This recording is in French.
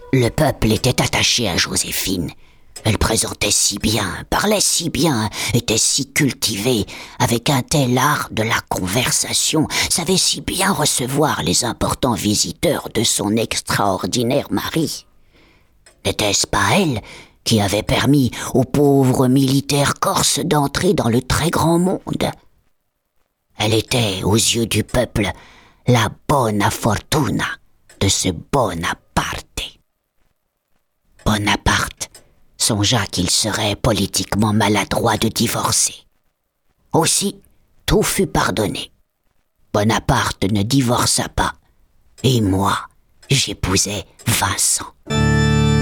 Le peuple était attaché à Joséphine. Elle présentait si bien, parlait si bien, était si cultivée, avec un tel art de la conversation, savait si bien recevoir les importants visiteurs de son extraordinaire mari. N'était-ce pas elle qui avait permis aux pauvres militaires corses d'entrer dans le très grand monde? Elle était, aux yeux du peuple, la bona fortuna de ce Bonaparte. Bonaparte songea qu'il serait politiquement maladroit de divorcer. Aussi, tout fut pardonné. Bonaparte ne divorça pas, et moi, j'épousai Vincent.